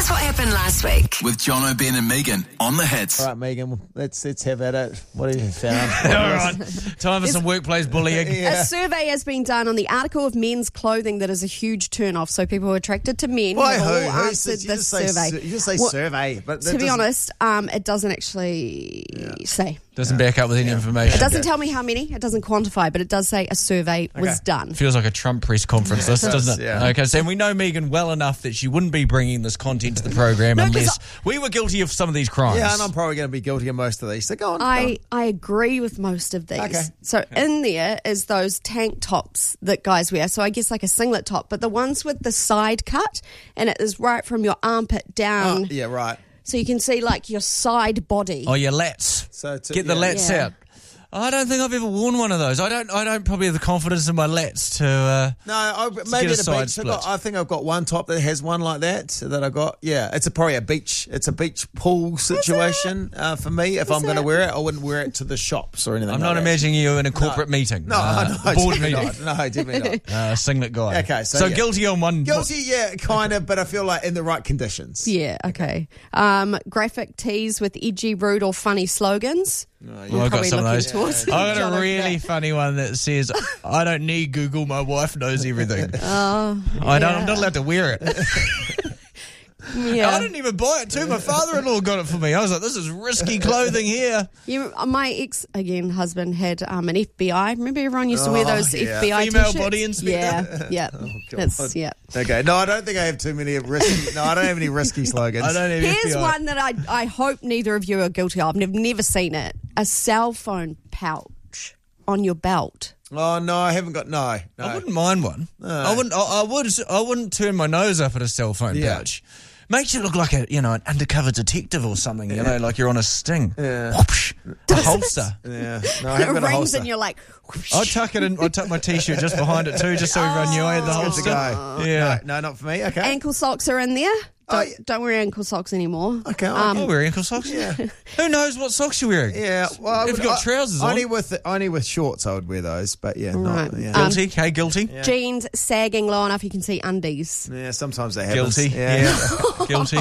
That's what happened last week. With John O'Ben and Megan on the Hits. All right, Megan, let's have at it. What have you found? All right, time for some workplace bullying. A survey has been done on the article of men's clothing that is a huge turn-off. So people who are attracted to men have all answered this survey. You just say survey. But to be honest, it doesn't actually say. Doesn't back up with any information. It doesn't tell me how many. It doesn't quantify, but it does say a survey was done. Feels like a Trump press conference, doesn't it? Yeah. Okay, so we know Megan well enough that she wouldn't be bringing this content to the program unless we were guilty of some of these crimes. Yeah, and I'm probably going to be guilty of most of these. So go on. I agree with most of these. Okay. So in there is those tank tops that guys wear. So I guess like a singlet top, but the ones with the side cut, and it is right from your armpit down. Yeah, right. So you can see like your side body. Oh, your lats. Get the lats out. I don't think I've ever worn one of those. I don't probably have the confidence in my lats to. Maybe get a the side beach. split. I think I've got one top that has one like that I got. Yeah, it's probably a beach. It's a beach pool situation for me. If I'm going to wear it, I wouldn't wear it to the shops or anything. I'm not imagining you in a corporate meeting. No, board meeting. No, definitely not. Singlet guy. Okay, so guilty on one. Guilty, yeah, kind of, but I feel like in the right conditions. Yeah, okay. Graphic tees with edgy, rude or funny slogans. I've got some of those. I've got John a really funny one that says, I don't need Google, my wife knows everything. I'm not allowed to wear it. Yeah. I didn't even buy it too. My father-in-law got it for me. I was like, this is risky clothing here. My ex, again, husband had an FBI. Remember everyone used to wear those FBI Female t-shirts? body inspector. Yeah. Okay, no, I don't think I have too many risky. No, I don't have any risky slogans. I don't have Here's FBI. one that I hope neither of you are guilty of. I've never seen it. A cell phone pouch on your belt. Oh no, I haven't got I wouldn't mind one. I wouldn't turn my nose up at a cell phone pouch. Makes you look like an undercover detective or something, like you're on a sting. Yeah. Whoopsh, a holster. Yeah. No, I haven't got a It rings holster. and you're like, whoosh. I'd tuck it in. I'd tuck my t-shirt just behind it too, just so everyone knew I had the holster. Yeah. No, not for me. Okay. Ankle socks are in there. Don't wear ankle socks anymore. Okay. I'll wear ankle socks. Yeah. Who knows what socks you're wearing? Yeah. Well, if you've got trousers on. Only with shorts, I would wear those. But yeah, Right. not. Yeah. Guilty. Guilty. Yeah. Jeans sagging low enough you can see undies. Yeah, sometimes that happens. Guilty. Yeah. Guilty.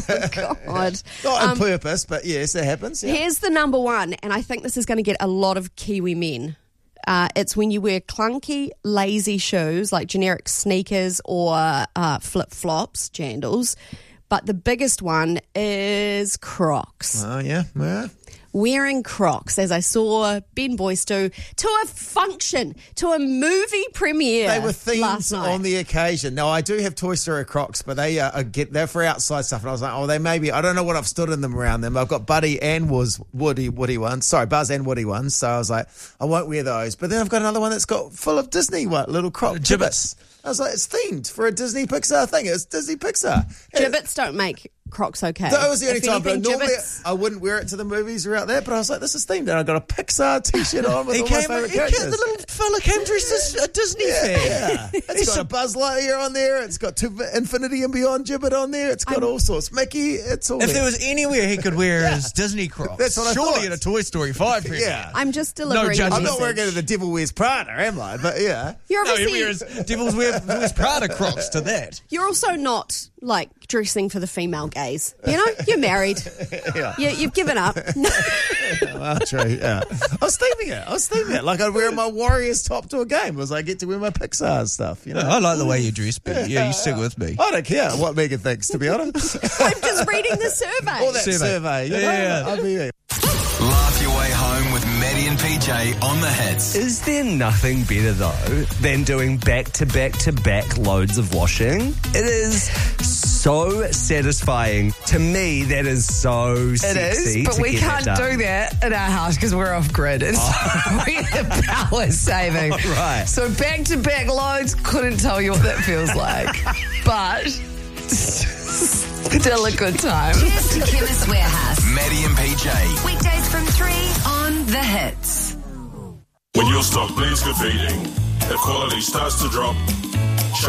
God. Not on purpose, but yes, that happens. Yeah. Here's the number one, and I think this is going to get a lot of Kiwi men. It's when you wear clunky, lazy shoes like generic sneakers or flip-flops, jandals. But the biggest one is Crocs. Oh, yeah. Wearing Crocs, as I saw Ben Boyce do, to a function, to a movie premiere. They were last themed night. on the occasion. Now, I do have Toy Story Crocs, but they're for outside stuff. And I was like, they may be. I don't know what I've stood in them around them. I've got Buddy and Woody ones. Sorry, Buzz and Woody ones. So I was like, I won't wear those. But then I've got another one that's got full of Disney little Croc gibbets. I was like, it's themed for a Disney Pixar thing. It's Disney Pixar. Gibbets don't make Crocs okay. That was the only If time. But anything, normally gibbets- I wouldn't wear it to the movies or out there. But I was like, this is themed. And I got a Pixar T-shirt on with all my favourite characters. The little fella came dressed as a Disney fan. Yeah. It's got a Buzz Lightyear on there. It's got Infinity and Beyond gibbet on there. It's got all sorts. Mickey, it's all If there. there was anywhere he could wear his Disney Crocs, That's what I surely thought. at a Toy Story 5 premiere. Yeah. I'm just delivering judgment. a I'm not message. wearing it at the Devil Wears Prada, am I? But yeah. You're No, he obviously, wears Devils Wears Prada Crocs to that. you're also not like dressing for the female gaze. You're married. You've given up. Well, true, yeah. I was theming it. Like I'd wear my Warriors top to a game because I get to wear my Pixar stuff, I like the way you dress, but you stick with me. I don't care what Megan thinks, to be honest. I'm just reading the survey. All that survey. Yeah. I'll be there. Laugh your way home with Maddie and PJ on the Hits. Is there nothing better, though, than doing back-to-back-to-back loads of washing? It is so satisfying. To me, that is so sexy. It is, but to we get can't that done. do that in our house because we're off grid. And so we're power saving. Oh, right. So back-to-back loads, couldn't tell you what that feels like. But still a good time. Here's to Chemist Warehouse. Maddie and PJ. Weekdays from 3 on The Hits. When your stock needs feeding, if quality starts to drop,